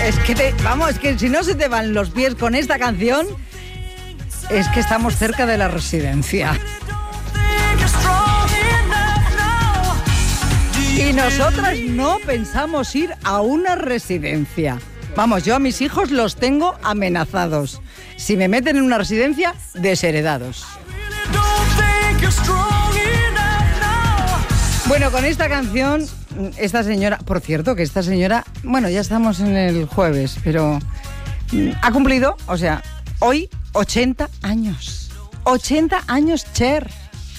Es que si no se te van los pies con esta canción, es que estamos cerca de la residencia. Y nosotras no pensamos ir a una residencia. Vamos, yo a mis hijos los tengo amenazados. Si me meten en una residencia, desheredados. Bueno, con esta canción, esta señora... Por cierto, que esta señora... Bueno, ya estamos en el jueves, pero... ha cumplido, o sea, hoy 80 años. 80 años, Cher.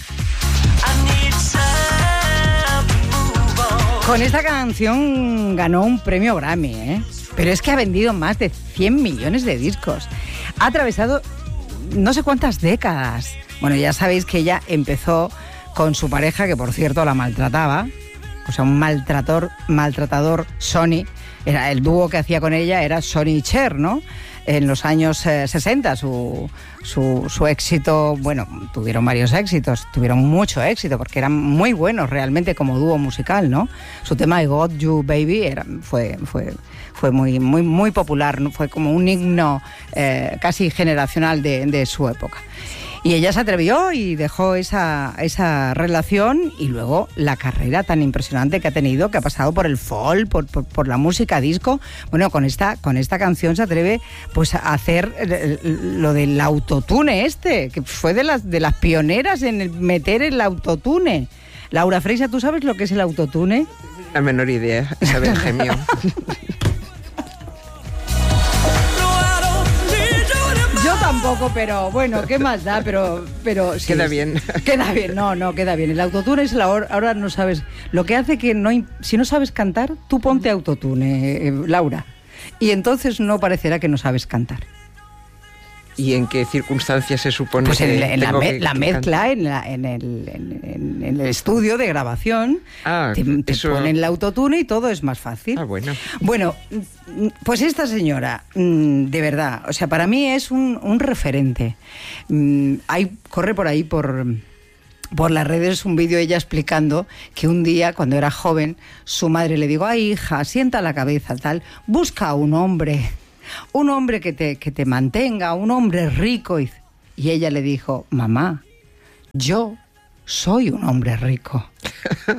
Con esta canción ganó un premio Grammy, ¿eh? Pero es que ha vendido más de 100 millones de discos. Ha atravesado no sé cuántas décadas. Bueno, ya sabéis que ella empezó con su pareja, que por cierto la maltrataba. O sea, un maltratador Sonny. Era el dúo que hacía con ella era Sonny y Cher, ¿no? En los años 60 su éxito, bueno, tuvieron varios éxitos, tuvieron mucho éxito porque eran muy buenos realmente como dúo musical, ¿no? Su tema I Got You Baby fue muy popular, ¿no? Fue como un himno casi generacional de su época. Y ella se atrevió y dejó esa relación, y luego la carrera tan impresionante que ha tenido, que ha pasado por el folk, por la música disco. Bueno, con esta canción se atreve pues a hacer lo del autotune que fue de las pioneras en meter el autotune. Laura Freisa, ¿tú sabes lo que es el autotune? La menor idea, Isabel Gemio. Yo tampoco, pero bueno, ¿qué más da? Pero sí, queda bien. Queda bien, no, queda bien. El autotune es ahora no sabes. Lo que hace que si no sabes cantar, tú ponte autotune, Laura. Y entonces no parecerá que no sabes cantar. ¿Y en qué circunstancias se supone pues que la mezcla, en el estudio de grabación, te ponen el autotune y todo es más fácil. Bueno. Bueno, pues esta señora, de verdad, o sea, para mí es un referente. Corre por ahí, por las redes, un vídeo ella explicando que un día, cuando era joven, su madre le dijo: ay, hija, sienta la cabeza, tal, busca a un hombre que te mantenga, un hombre rico. Y ella le dijo: mamá, yo soy un hombre rico.